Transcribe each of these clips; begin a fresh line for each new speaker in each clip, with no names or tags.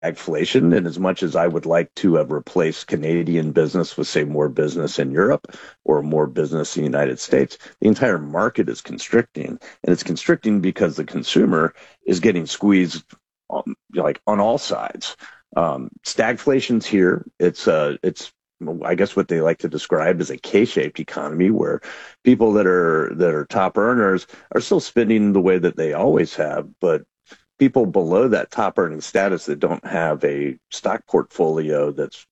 stagflation. And as much as I would like to have replaced Canadian business with, say, more business in Europe or more business in the United States, the entire market is constricting. And it's constricting because the consumer is getting squeezed on all sides. Stagflation's here. It's I guess what they like to describe as a K-shaped economy, where people that are top earners are still spending the way that they always have, but people below that top earning status that don't have a stock portfolio that's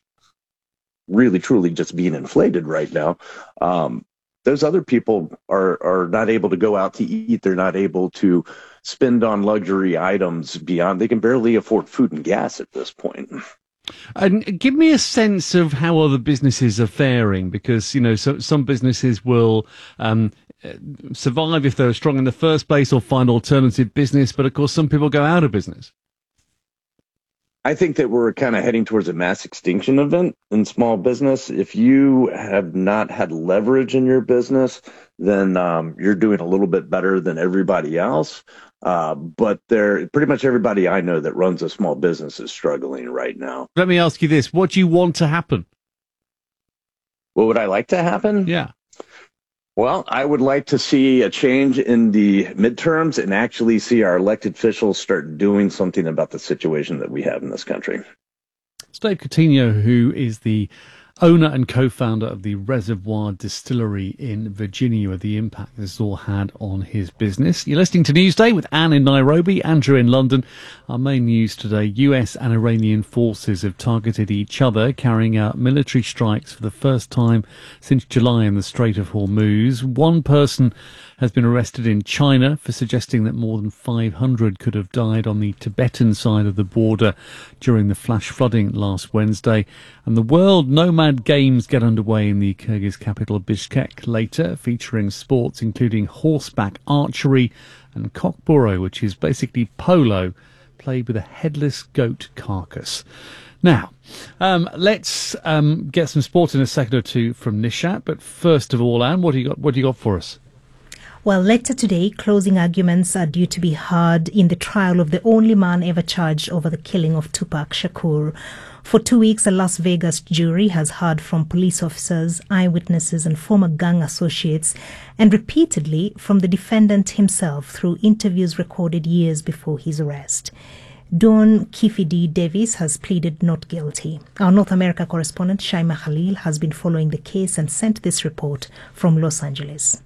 really truly just being inflated right now, those other people are not able to go out to eat. They're not able to spend on luxury items beyond. They can barely afford food and gas at this point.
And give me a sense of how other businesses are faring, because, some businesses will survive if they're strong in the first place or find alternative business. But, of course, some people go out of business.
I think that we're kind of heading towards a mass extinction event in small business. If you have not had leverage in your business, then you're doing a little bit better than everybody else. But pretty much everybody I know that runs a small business is struggling right now.
Let me ask you this. What do you want to happen?
What would I like to happen?
Yeah.
Well, I would like to see a change in the midterms and actually see our elected officials start doing something about the situation that we have in this country.
It's Dave Coutinho, who is the owner and co-founder of the Reservoir Distillery in Virginia, with the impact this all had on his business. You're listening to Newsday with Anne in Nairobi, Andrew in London. Our main news today: US and Iranian forces have targeted each other, carrying out military strikes for the first time since July in the Strait of Hormuz. One person has been arrested in China for suggesting that more than 500 could have died on the Tibetan side of the border during the flash flooding last Wednesday. And the World Nomad Games get underway in the Kyrgyz capital Bishkek later, featuring sports including horseback archery and cockburro, which is basically polo played with a headless goat carcass. Now, let's get some sport in a second or two from Nishat. But first of all, Anne, what do you got for us?
Well, later today, closing arguments are due to be heard in the trial of the only man ever charged over the killing of Tupac Shakur. For 2 weeks, a Las Vegas jury has heard from police officers, eyewitnesses, and former gang associates, and repeatedly from the defendant himself through interviews recorded years before his arrest. Don Kifidi Davis has pleaded not guilty. Our North America correspondent Shaima Khalil has been following the case and sent this report from Los Angeles.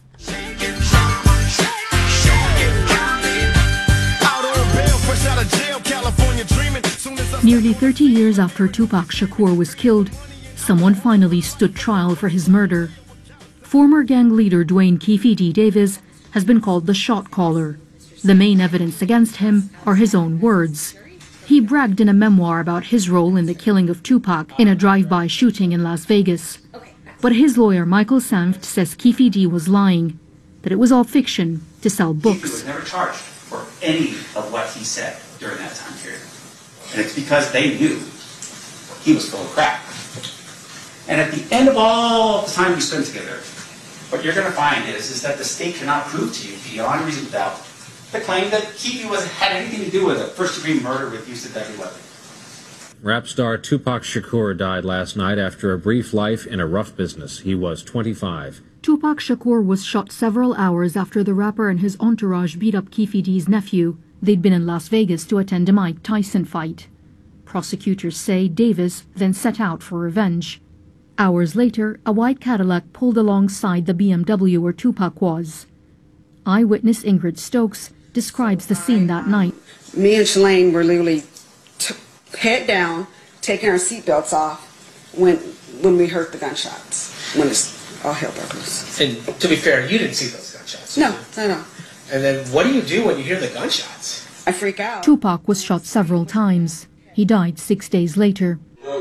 Nearly 30 years after Tupac Shakur was killed, someone finally stood trial for his murder. Former gang leader Dwayne Kifidi Davis has been called the shot caller. The main evidence against him are his own words. He bragged in a memoir about his role in the killing of Tupac in a drive-by shooting in Las Vegas. But his lawyer, Michael Sanft, says Kifidi was lying, that it was all fiction to sell books.
He was never charged for any of what he said during that time period. And it's because they knew he was full of crap. And at the end of all the time we spent together, what you're going to find is that the state cannot prove to you beyond reasonable doubt the claim that Kifidi had anything to do with a first-degree murder with use of deadly weapon.
Rap star Tupac Shakur died last night after a brief life in a rough business. He was 25.
Tupac Shakur was shot several hours after the rapper and his entourage beat up Kifidi's nephew. They'd been in Las Vegas to attend a Mike Tyson fight. Prosecutors say Davis then set out for revenge. Hours later, a white Cadillac pulled alongside the BMW where Tupac was. Eyewitness Ingrid Stokes describes the scene that night.
Me and Shalane were literally head down, taking our seatbelts off when we heard the gunshots, when all hell broke loose.
And to be fair, you didn't see those gunshots.
No.
And then what do you do when you hear the gunshots?
I freak out.
Tupac was shot several times. He died 6 days later.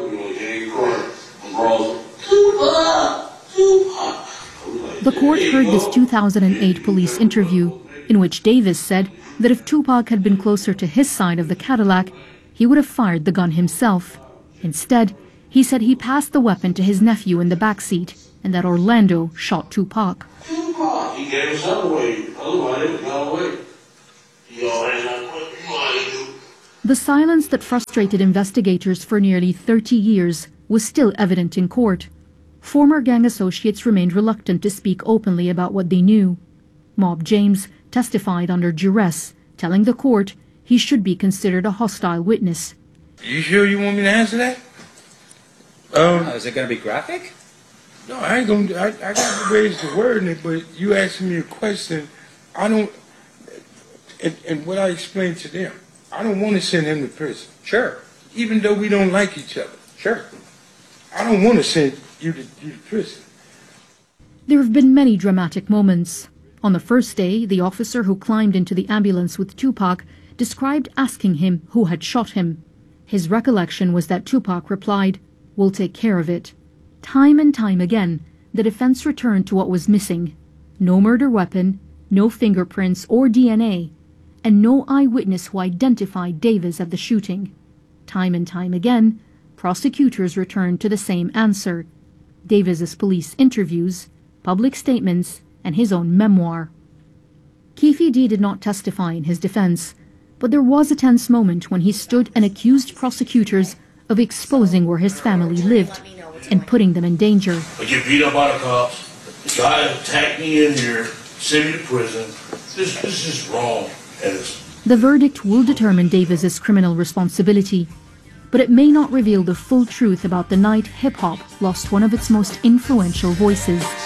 The court heard this 2008 police interview in which Davis said that if Tupac had been closer to his side of the Cadillac, he would have fired the gun himself. Instead, he said he passed the weapon to his nephew in the backseat and that Orlando shot Tupac.
Tupac, he gave his son away. Otherwise, it got away. He always not put you.
The silence that frustrated investigators for nearly 30 years was still evident in court. Former gang associates remained reluctant to speak openly about what they knew. Mob James testified under duress, telling the court he should be considered a hostile witness.
You sure you want me to answer that?
Is it going to be graphic?
No, I ain't gonna. I got to raise the word in it, but you asking me a question. I don't. And what I explained to them, I don't want to send him to prison.
Sure.
Even though we don't like each other.
Sure.
I don't want to send you to prison.
There have been many dramatic moments. On the first day, the officer who climbed into the ambulance with Tupac described asking him who had shot him. His recollection was that Tupac replied, "We'll take care of it." Time and time again, the defense returned to what was missing. No murder weapon, no fingerprints or DNA, and no eyewitness who identified Davis at the shooting. Time and time again, prosecutors returned to the same answer: Davis's police interviews, public statements, and his own memoir. Keffe D did not testify in his defense, but there was a tense moment when he stood and accused prosecutors of exposing where his family lived and putting them in danger.
I get beat up by the cops. The guy attacked me in here, sent me to prison. This is wrong.
The verdict will determine Davis's criminal responsibility, but it may not reveal the full truth about the night hip-hop lost one of its most influential voices.